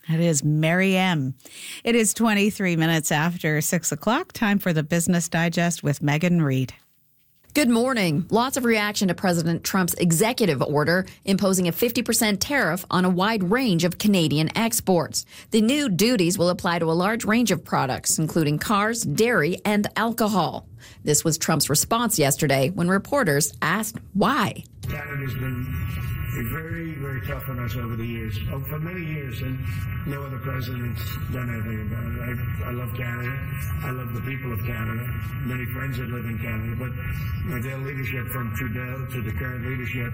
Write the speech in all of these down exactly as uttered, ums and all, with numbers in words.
It is Mary M. It is twenty-three minutes after six o'clock. Time for the Business Digest with Megan Reid. Good morning. Lots of reaction to President Trump's executive order imposing a fifty percent tariff on a wide range of Canadian exports. The new duties will apply to a large range of products, including cars, dairy, and alcohol. This was Trump's response yesterday when reporters asked why. Canada's been very, very tough on us over the years, oh, for many years, and no other president's done anything about it. I, I love Canada. I love the people of Canada. Many friends that live in Canada, but you know, their leadership from Trudeau to the current leadership,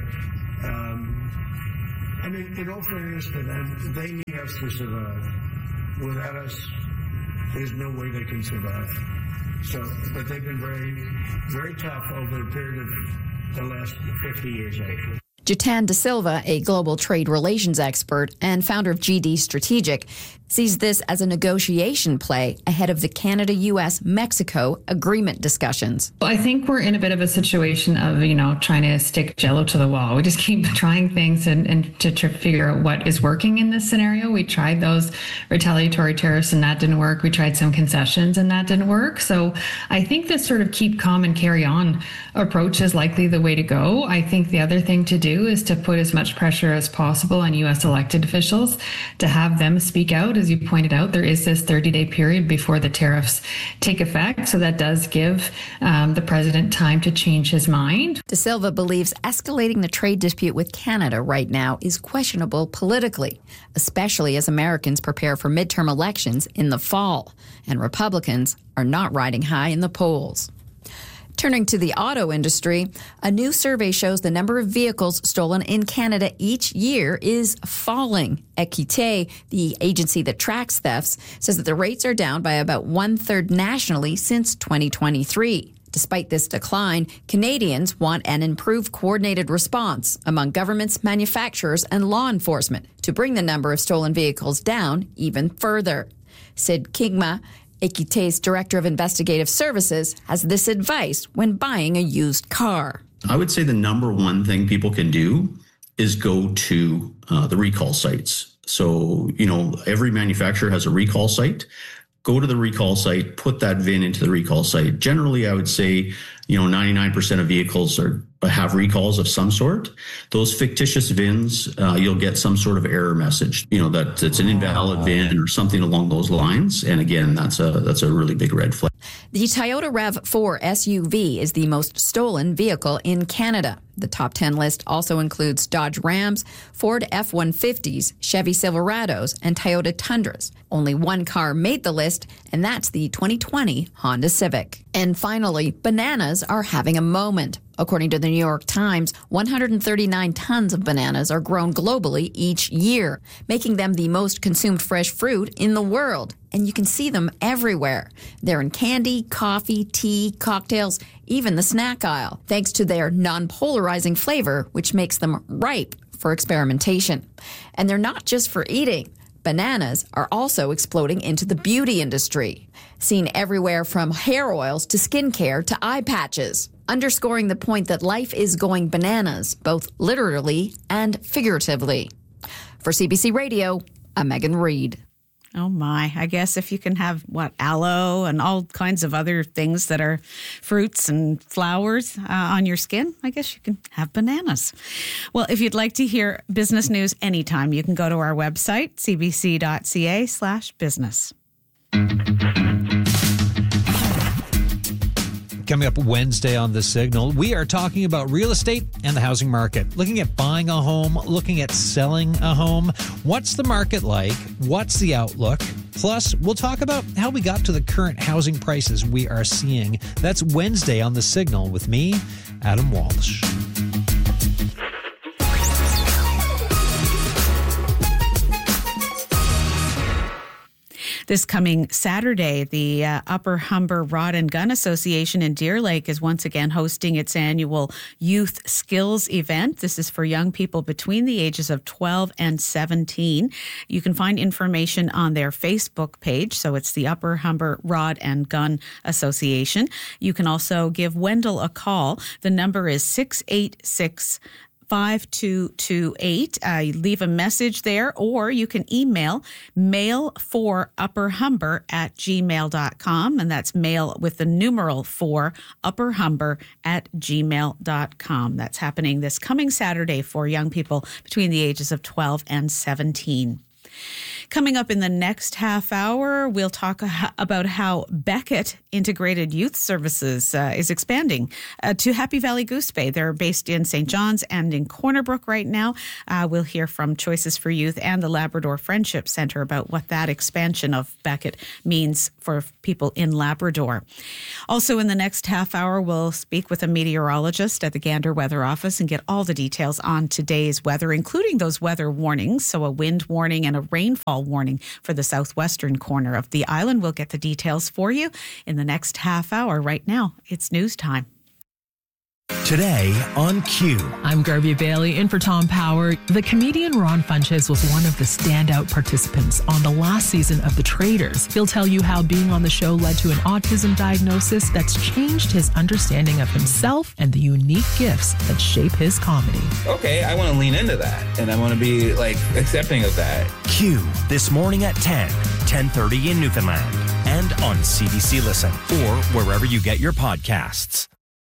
um, and in, in all fairness to them, they need us to survive. Without us, there's no way they can survive. So, but they've been very, very tough over a period of the last fifty years, actually. Jatan De Silva, a global trade relations expert and founder of G D Strategic, sees this as a negotiation play ahead of the Canada-U S Mexico agreement discussions. I think we're in a bit of a situation of, you know, trying to stick Jello to the wall. We just keep trying things and, and to, to figure out what is working in this scenario. We tried those retaliatory tariffs and that didn't work. We tried some concessions and that didn't work. So I think this sort of keep calm and carry on approach is likely the way to go. I think the other thing to do is to put as much pressure as possible on U S elected officials to have them speak out. As you pointed out, there is this thirty-day period before the tariffs take effect. So that does give um, the president time to change his mind. De Silva believes escalating the trade dispute with Canada right now is questionable politically, especially as Americans prepare for midterm elections in the fall, and Republicans are not riding high in the polls. Turning to the auto industry, a new survey shows the number of vehicles stolen in Canada each year is falling. Equité, the agency that tracks thefts, says that the rates are down by about one-third nationally since twenty twenty-three. Despite this decline, Canadians want an improved coordinated response among governments, manufacturers, and law enforcement to bring the number of stolen vehicles down even further. Sid Kingma, Equité's Director of Investigative Services, has this advice when buying a used car. I would say the number one thing people can do is go to uh, the recall sites. So, you know, every manufacturer has a recall site. Go to the recall site, put that V I N into the recall site. Generally, I would say, you know, ninety-nine percent of vehicles are have recalls of some sort. Those fictitious V I Ns, uh, you'll get some sort of error message, you know, that it's an invalid V I N or something along those lines. And again, that's a that's a really big red flag. The Toyota RAV four S U V is the most stolen vehicle in Canada. The top ten list also includes Dodge Rams, Ford F one fifties, Chevy Silverados, and Toyota Tundras. Only one car made the list, and that's the twenty twenty Honda Civic. And finally, bananas are having a moment. According to the New York Times, one hundred thirty-nine tons of bananas are grown globally each year, making them the most consumed fresh fruit in the world. And you can see them everywhere. They're in candy, coffee, tea, cocktails, even the snack aisle, thanks to their non-polarizing flavor, which makes them ripe for experimentation. And they're not just for eating. Bananas are also exploding into the beauty industry, seen everywhere from hair oils to skincare to eye patches, underscoring the point that life is going bananas, both literally and figuratively. For C B C Radio, I'm Megan Reid. Oh my, I guess if you can have, what, aloe and all kinds of other things that are fruits and flowers uh, on your skin, I guess you can have bananas. Well, if you'd like to hear business news anytime, you can go to our website, cbc.ca slash business. Coming up Wednesday on The Signal, we are talking about real estate and the housing market, looking at buying a home, looking at selling a home. What's the market like? What's the outlook? Plus, we'll talk about how we got to the current housing prices we are seeing. That's Wednesday on The Signal with me, Adam Walsh. This coming Saturday, the uh, Upper Humber Rod and Gun Association in Deer Lake is once again hosting its annual Youth Skills event. This is for young people between the ages of twelve and seventeen. You can find information on their Facebook page. So it's the Upper Humber Rod and Gun Association. You can also give Wendell a call. The number is six eight six, five two two eight. Uh, you leave a message there, or you can email mail for Upper Humber at gmail dot com. And that's mail with the numeral for Upper Humber at gmail dot com. That's happening this coming Saturday for young people between the ages of twelve and seventeen. Coming up in the next half hour, we'll talk about how Beckett Integrated Youth Services uh, is expanding uh, to Happy Valley Goose Bay. They're based in Saint John's and in Corner Brook right now. Uh, we'll hear from Choices for Youth and the Labrador Friendship Centre about what that expansion of Beckett means for people in Labrador. Also in the next half hour, we'll speak with a meteorologist at the Gander Weather Office and get all the details on today's weather, including those weather warnings, so a wind warning and a rainfall warning for the southwestern corner of the island. We'll get the details for you in the next half hour. Right now, it's news time. Today on Q. I'm Garvey Bailey in for Tom Power. The comedian Ron Funches was one of the standout participants on the last season of The Traitors. He'll tell you how being on the show led to an autism diagnosis that's changed his understanding of himself and the unique gifts that shape his comedy. Okay, I want to lean into that, and I want to be, like, accepting of that. Q, this morning at ten, ten thirty in Newfoundland, and on C B C Listen, or wherever you get your podcasts.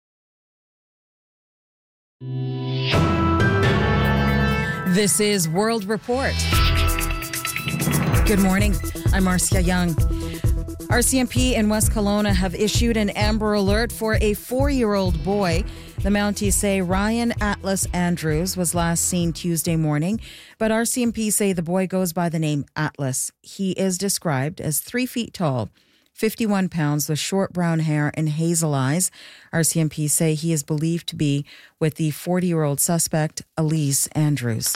This is World Report. Good morning. I'm Marcia Young. R C M P in West Kelowna have issued an Amber Alert for a four-year-old boy. The Mounties say Ryan Atlas Andrews was last seen Tuesday morning, but R C M P say the boy goes by the name Atlas. He is described as three feet tall, fifty-one pounds, with short brown hair and hazel eyes. R C M P say he is believed to be with the forty-year-old suspect, Elise Andrews.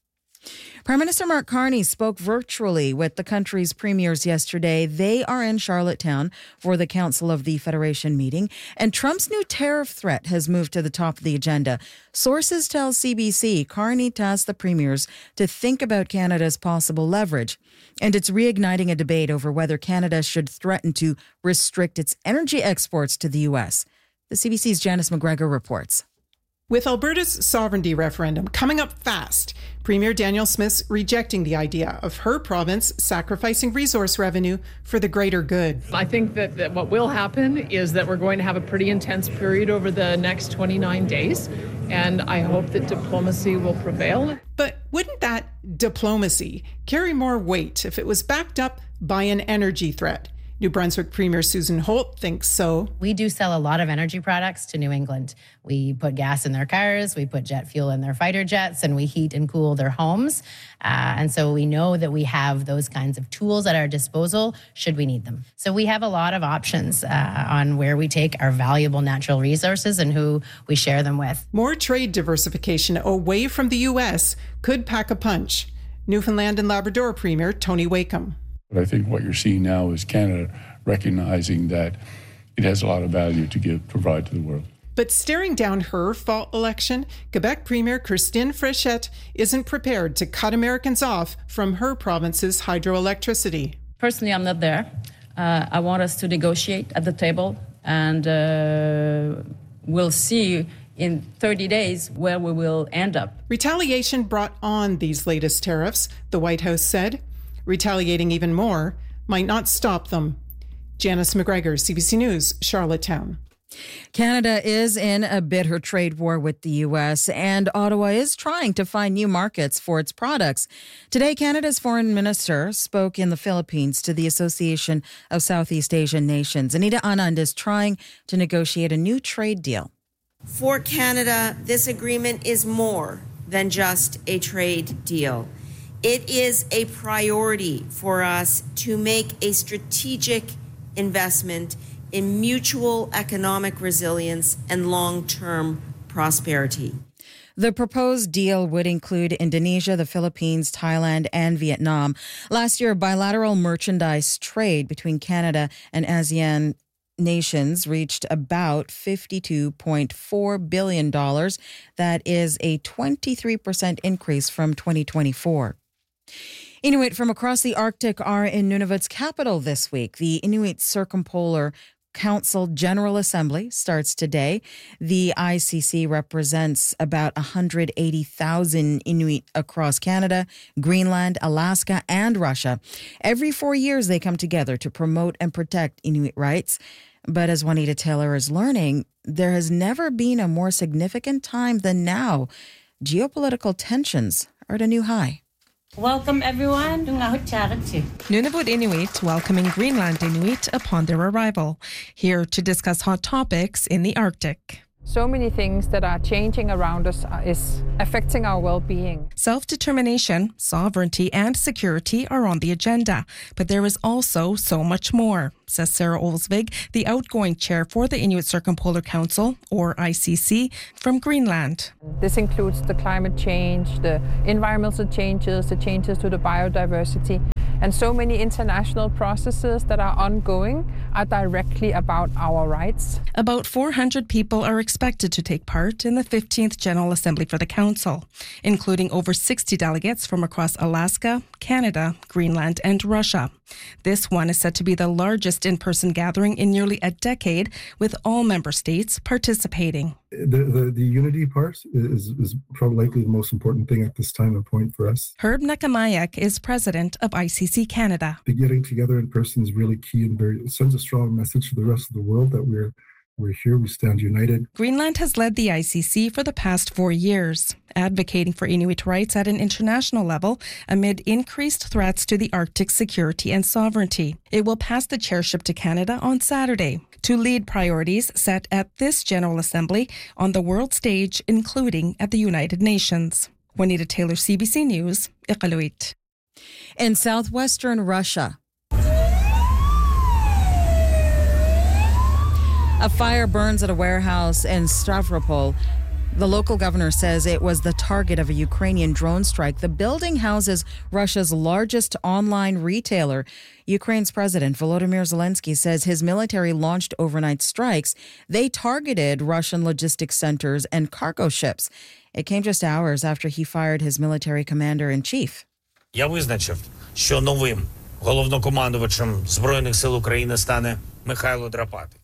Prime Minister Mark Carney spoke virtually with the country's premiers yesterday. They are in Charlottetown for the Council of the Federation meeting, and Trump's new tariff threat has moved to the top of the agenda. Sources tell C B C Carney tasked the premiers to think about Canada's possible leverage, and it's reigniting a debate over whether Canada should threaten to restrict its energy exports to the U S. The C B C's Janice McGregor reports. With Alberta's sovereignty referendum coming up fast, Premier Danielle Smith's rejecting the idea of her province sacrificing resource revenue for the greater good. I think that, that what will happen is that we're going to have a pretty intense period over the next twenty-nine days, and I hope that diplomacy will prevail. But wouldn't that diplomacy carry more weight if it was backed up by an energy threat? New Brunswick Premier Susan Holt thinks so. We do sell a lot of energy products to New England. We put gas in their cars, we put jet fuel in their fighter jets, and we heat and cool their homes. Uh, and so we know that we have those kinds of tools at our disposal should we need them. So we have a lot of options uh, on where we take our valuable natural resources and who we share them with. More trade diversification away from the U S could pack a punch. Newfoundland and Labrador Premier Tony Wakeham. But I think what you're seeing now is Canada recognizing that it has a lot of value to give, provide to the world. But staring down her fall election, Quebec Premier Christine Fréchette isn't prepared to cut Americans off from her province's hydroelectricity. Personally, I'm not there. Uh, I want us to negotiate at the table, and uh, we'll see in thirty days where we will end up. Retaliation brought on these latest tariffs, the White House said. Retaliating even more might not stop them. Janice McGregor, C B C News, Charlottetown. Canada is in a bitter trade war with the U S, and Ottawa is trying to find new markets for its products. Today, Canada's foreign minister spoke in the Philippines to the Association of Southeast Asian Nations. Anita Anand is trying to negotiate a new trade deal. For Canada, this agreement is more than just a trade deal. It is a priority for us to make a strategic investment in mutual economic resilience and long-term prosperity. The proposed deal would include Indonesia, the Philippines, Thailand, and Vietnam. Last year, bilateral merchandise trade between Canada and ASEAN nations reached about fifty-two point four billion dollars. That is a twenty-three percent increase from twenty twenty-four. Inuit from across the Arctic are in Nunavut's capital this week. The Inuit Circumpolar Council General Assembly starts today. The I C C represents about one hundred eighty thousand Inuit across Canada, Greenland, Alaska, and Russia. Every four years, they come together to promote and protect Inuit rights. But as Juanita Taylor is learning, there has never been a more significant time than now. Geopolitical tensions are at a new high. Welcome, everyone. Nunavut Inuit welcoming Greenland Inuit upon their arrival, here to discuss hot topics in the Arctic. So many things that are changing around us is affecting our well-being. Self-determination, sovereignty, and security are on the agenda, but there is also so much more, says Sarah Olsvig, the outgoing chair for the Inuit Circumpolar Council, or I C C, from Greenland. This includes the climate change, the environmental changes, the changes to the biodiversity, and so many international processes that are ongoing are directly about our rights. About four hundred people are expected to take part in the fifteenth General Assembly for the Council, including over sixty delegates from across Alaska, Canada, Greenland, and Russia. This one is said to be the largest in-person gathering in nearly a decade, with all member states participating. The, the, the unity part is, is probably likely the most important thing at this time and point for us. Herb Nakamayak is president of I C C Canada. The getting together in person is really key and very, it sends a strong message to the rest of the world that we're We're here, we stand united. Greenland has led the I C C for the past four years, advocating for Inuit rights at an international level amid increased threats to the Arctic security and sovereignty. It will pass the chairship to Canada on Saturday to lead priorities set at this General Assembly on the world stage, including at the United Nations. Juanita Taylor, C B C News, Iqaluit. In southwestern Russia, a fire burns at a warehouse in Stavropol. The local governor says it was the target of a Ukrainian drone strike. The building houses Russia's largest online retailer. Ukraine's president, Volodymyr Zelensky, says his military launched overnight strikes. They targeted Russian logistics centers and cargo ships. It came just hours after he fired his military commander-in-chief. Я визначив, що новим головнокомандувачем Збройних сил України стане Михайло Драпатий.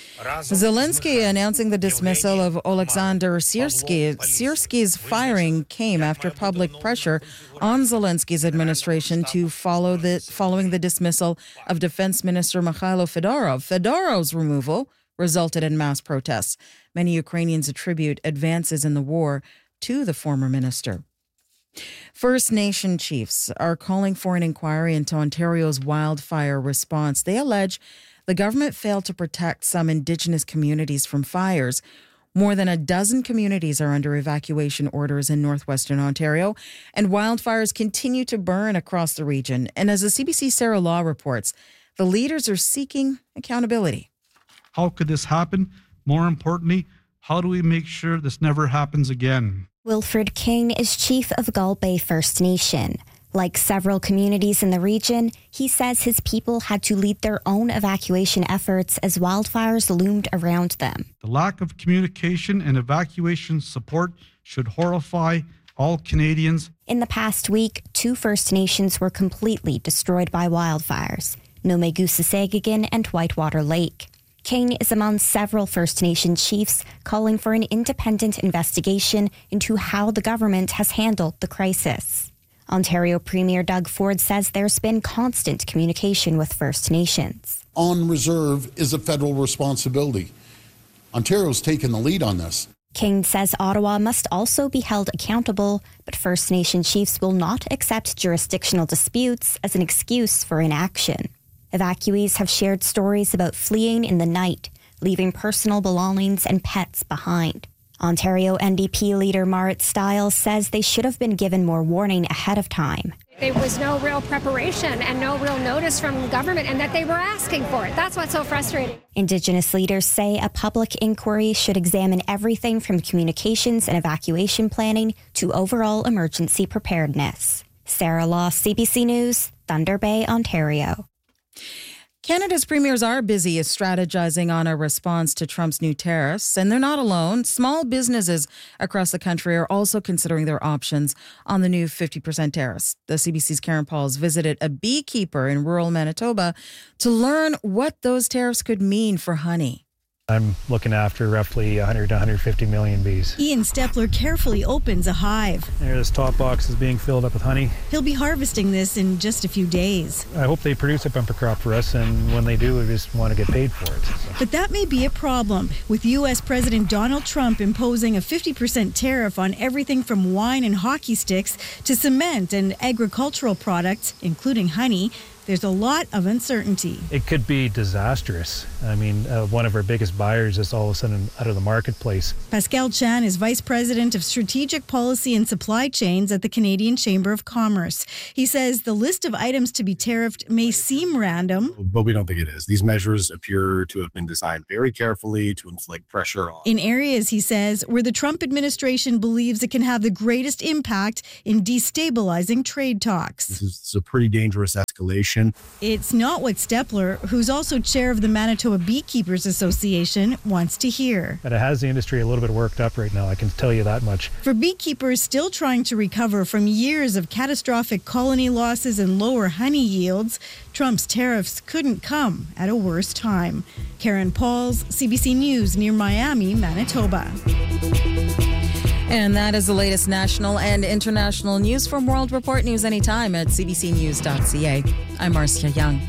Zelensky announcing the dismissal of Oleksandr Syrsky. Syrsky's firing came after public pressure on Zelensky's administration to follow the following the dismissal of Defense Minister Mikhailo Fedorov. Fedorov's removal resulted in mass protests. Many Ukrainians attribute advances in the war to the former minister. First Nation chiefs are calling for an inquiry into Ontario's wildfire response. They allege the government failed to protect some Indigenous communities from fires. More than a dozen communities are under evacuation orders in northwestern Ontario, and wildfires continue to burn across the region. And as the C B C Sarah Law reports, the leaders are seeking accountability. How could this happen? More importantly, how do we make sure this never happens again? Wilfred King is chief of Gull Bay First Nation. Like several communities in the region, he says his people had to lead their own evacuation efforts as wildfires loomed around them. The lack of communication and evacuation support should horrify all Canadians. In the past week, two First Nations were completely destroyed by wildfires, Nomegusasegigan and Whitewater Lake. King is among several First Nation chiefs calling for an independent investigation into how the government has handled the crisis. Ontario Premier Doug Ford says there's been constant communication with First Nations. On reserve is a federal responsibility. Ontario's taken the lead on this. King says Ottawa must also be held accountable, but First Nation chiefs will not accept jurisdictional disputes as an excuse for inaction. Evacuees have shared stories about fleeing in the night, leaving personal belongings and pets behind. Ontario N D P leader Marit Stiles says they should have been given more warning ahead of time. There was no real preparation and no real notice from government, and that they were asking for it. That's what's so frustrating. Indigenous leaders say a public inquiry should examine everything from communications and evacuation planning to overall emergency preparedness. Sarah Law, C B C News, Thunder Bay, Ontario. Canada's premiers are busy strategizing on a response to Trump's new tariffs, and they're not alone. Small businesses across the country are also considering their options on the new fifty percent tariffs. The C B C's Karen Pauls visited a beekeeper in rural Manitoba to learn what those tariffs could mean for honey. I'm looking after roughly one hundred to one hundred fifty million bees. Ian Stepler carefully opens a hive. There, this top box is being filled up with honey. He'll be harvesting this in just a few days. I hope they produce a bumper crop for us, and when they do, we just want to get paid for it. So. But that may be a problem, with U S President Donald Trump imposing a fifty percent tariff on everything from wine and hockey sticks to cement and agricultural products, including honey. There's a lot of uncertainty. It could be disastrous. I mean, uh, one of our biggest buyers is all of a sudden out of the marketplace. Pascal Chan is Vice President of Strategic Policy and Supply Chains at the Canadian Chamber of Commerce. He says the list of items to be tariffed may seem random, but we don't think it is. These measures appear to have been designed very carefully to inflict pressure on. In areas, he says, where the Trump administration believes it can have the greatest impact in destabilizing trade talks. This is, this is a pretty dangerous escalation. It's not what Stepler, who's also chair of the Manitoba Beekeepers Association, wants to hear. But it has the industry a little bit worked up right now, I can tell you that much. For beekeepers still trying to recover from years of catastrophic colony losses and lower honey yields, Trump's tariffs couldn't come at a worse time. Karen Pauls, C B C News, near Miami, Manitoba. And that is the latest national and international news from World Report News anytime at c b c news dot c a. I'm Marcia Young.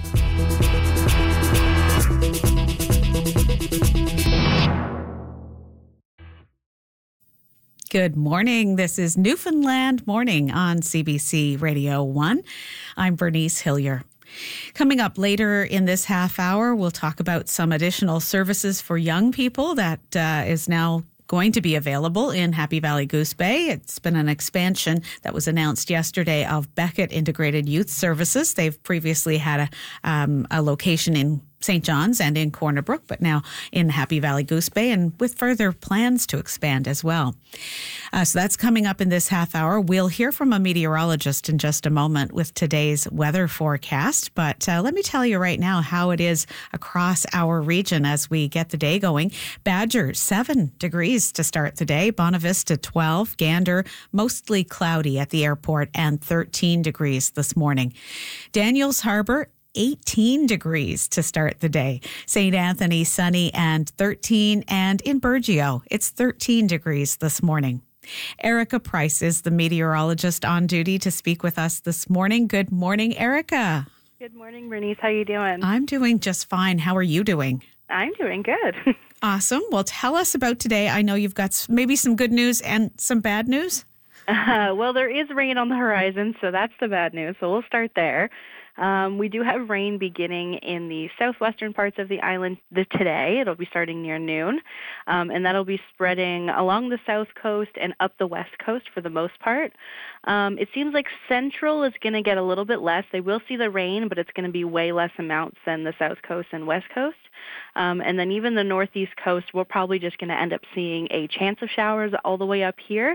Good morning. This is Newfoundland Morning on C B C Radio one. I'm Bernice Hillier. Coming up later in this half hour, we'll talk about some additional services for young people that uh, is now going to be available in Happy Valley Goose Bay. It's been an expansion that was announced yesterday of Beckett Integrated Youth Services. They've previously had a, um, a location in Saint John's and in Corner Brook, but now in Happy Valley Goose Bay, and with further plans to expand as well. Uh, so that's coming up in this half hour. We'll hear from a meteorologist in just a moment with today's weather forecast, but uh, let me tell you right now how it is across our region as we get the day going. Badger, seven degrees to start the day. Bonavista, twelve. Gander, mostly cloudy at the airport, and thirteen degrees this morning. Daniels Harbor, eighteen degrees to start the day. Saint Anthony, sunny and thirteen. And in Burgeo, it's thirteen degrees this morning. Erica Price is the meteorologist on duty to speak with us this morning. Good morning, Erica. Good morning, Bernice. How you doing? I'm doing just fine. How are you doing? I'm doing good. Awesome. Well, tell us about today. I know you've got maybe some good news and some bad news. Uh, well, there is rain on the horizon, so that's the bad news. So we'll start there. Um, we do have rain beginning in the southwestern parts of the island the, today. It'll be starting near noon, um, and that'll be spreading along the south coast and up the west coast for the most part. Um, it seems like central is going to get a little bit less. They will see the rain, but it's going to be way less amounts than the south coast and west coast. Um, and then even the northeast coast, we're probably just going to end up seeing a chance of showers all the way up here.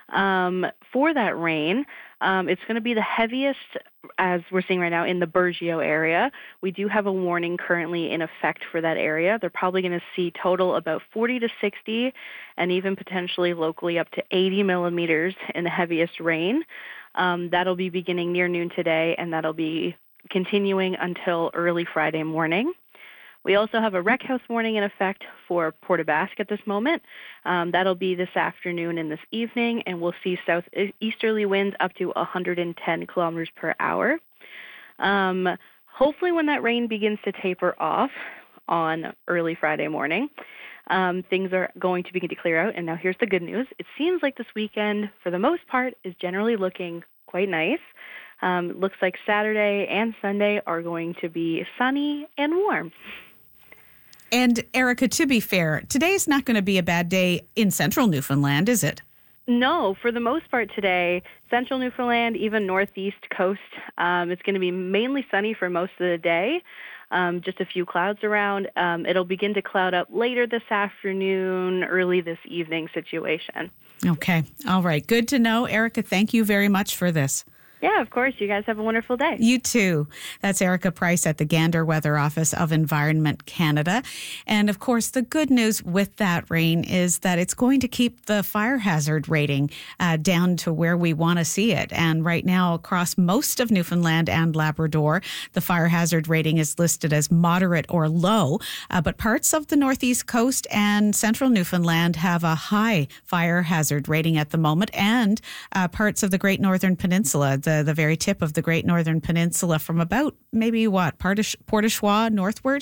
Um, for that rain, um, it's going to be the heaviest, as we're seeing right now, in the Burgeo area. We do have a warning currently in effect for that area. They're probably going to see total about forty to sixty, and even potentially locally up to eighty millimeters in the heaviest rain. Um, that'll be beginning near noon today, and that'll be continuing until early Friday morning. We also have a wreck house warning in effect for Port aux Basques at this moment. Um, that'll be this afternoon and this evening, and we'll see southeasterly winds up to one hundred ten kilometers per hour. Um, hopefully when that rain begins to taper off on early Friday morning, um, things are going to begin to clear out. And now here's the good news. It seems like this weekend, for the most part, is generally looking quite nice. Um, it looks like Saturday and Sunday are going to be sunny and warm. And Erica, to be fair, today's not going to be a bad day in central Newfoundland, is it? No, for the most part today, central Newfoundland, even northeast coast, um, it's going to be mainly sunny for most of the day. Um, just a few clouds around. Um, it'll begin to cloud up later this afternoon, early this evening situation. Okay. All right. Good to know. Erica, thank you very much for this. Yeah, of course. You guys have a wonderful day. You too. That's Erica Price at the Gander Weather Office of Environment Canada. And of course, the good news with that rain is that it's going to keep the fire hazard rating uh, down to where we want to see it. And right now, across most of Newfoundland and Labrador, the fire hazard rating is listed as moderate or low. Uh, but parts of the northeast coast and central Newfoundland have a high fire hazard rating at the moment, and uh, parts of the Great Northern Peninsula. The, the very tip of the Great Northern Peninsula from about maybe what, Port au Choix northward?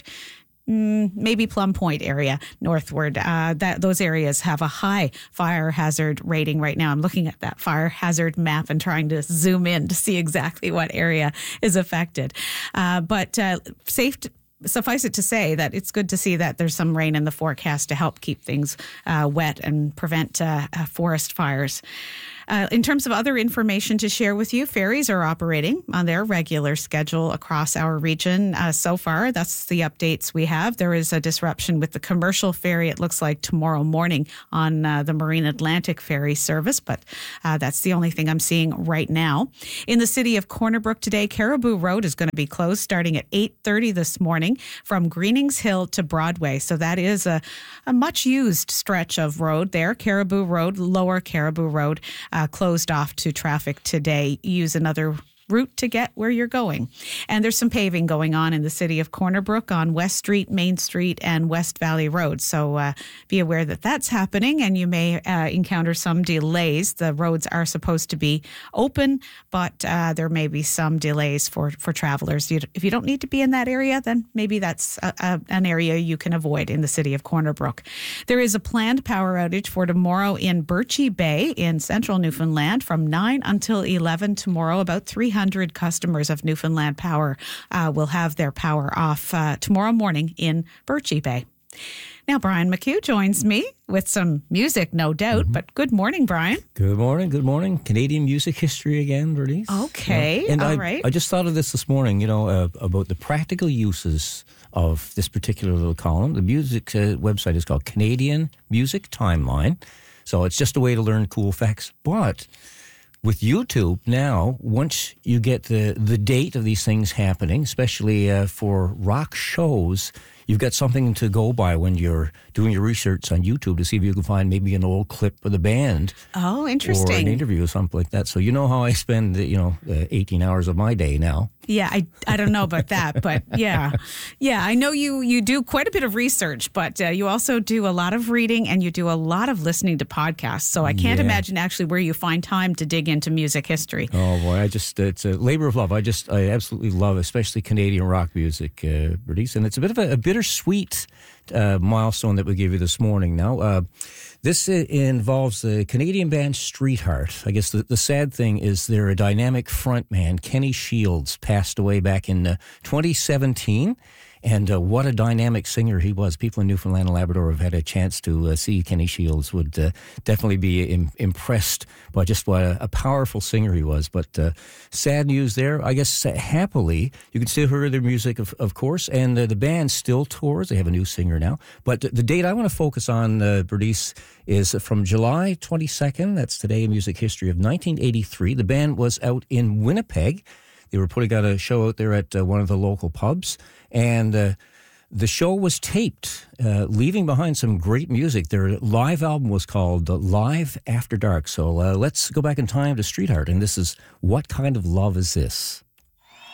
Mm, maybe Plum Point area northward. Uh, that those areas have a high fire hazard rating right now. I'm looking at that fire hazard map and trying to zoom in to see exactly what area is affected. Uh, but uh, safe to Suffice it to say that it's good to see that there's some rain in the forecast to help keep things uh, wet and prevent uh, uh, forest fires. Uh, in terms of other information to share with you, ferries are operating on their regular schedule across our region uh, so far. That's the updates we have. There is a disruption with the commercial ferry, it looks like tomorrow morning on uh, the Marine Atlantic ferry service, but uh, that's the only thing I'm seeing right now. In the city of Corner Brook today, Caribou Road is going to be closed starting at eight thirty this morning from Greenings Hill to Broadway. So that is a, a much used stretch of road there. Caribou Road, Lower Caribou Road, Uh, closed off to traffic today. Use another route to get where you're going. And there's some paving going on in the city of Corner Brook on West Street, Main Street, and West Valley Road. So uh, be aware that that's happening, and you may uh, encounter some delays. The roads are supposed to be open, but uh, there may be some delays for, for travelers. You, if you don't need to be in that area, then maybe that's a, a, an area you can avoid in the city of Corner Brook. There is a planned power outage for tomorrow in Birchie Bay in central Newfoundland from nine until eleven tomorrow. About three hundred customers of Newfoundland Power uh, will have their power off uh, tomorrow morning in Birchie Bay. Now, Brian McHugh joins me with some music, no doubt, mm-hmm. but good morning, Brian. Good morning, good morning. Canadian music history again, Bernice. Okay, yeah. and all I, right. I just thought of this this morning, you know, uh, about the practical uses of this particular little column. The music uh, website is called Canadian Music Timeline, so it's just a way to learn cool facts, but with YouTube now, once you get the, the date of these things happening, especially uh, for rock shows, you've got something to go by when you're doing your research on YouTube to see if you can find maybe an old clip of the band. Oh, interesting. Or an interview or something like that. So you know how I spend, you know, uh, eighteen hours of my day now. Yeah, I, I don't know about that, but yeah. Yeah, I know you, you do quite a bit of research, but uh, you also do a lot of reading and you do a lot of listening to podcasts. So I can't Yeah. imagine actually where you find time to dig into music history. Oh, boy, I just, it's a labor of love. I just, I absolutely love, especially Canadian rock music, uh, Bernice. And it's a bit of a, a bittersweet uh, milestone that we give you this morning now. Uh, this uh, involves the Canadian band Streetheart. I guess the, the sad thing is they're a dynamic frontman, Kenny Shields, passed away back in uh, twenty seventeen. And uh, what a dynamic singer he was. People in Newfoundland and Labrador have had a chance to uh, see Kenny Shields, would uh, definitely be im- impressed by just what a, a powerful singer he was. But uh, sad news there. I guess uh, happily, you can still hear their music, of, of course, and uh, the band still tours. They have a new singer now. But the, the date I want to focus on, uh, Bernice, is from July twenty-second. That's today in music history of nineteen eighty-three. The band was out in Winnipeg. They were putting out a show out there at uh, one of the local pubs, and uh, the show was taped, uh, leaving behind some great music. Their live album was called uh, Live After Dark. So uh, let's go back in time to Streetheart, and this is What Kind of Love Is This?